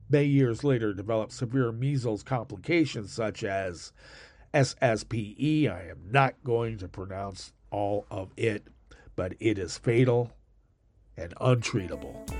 may years later develop severe measles complications such as SSPE. I am not going to pronounce all of it, but it is fatal and untreatable.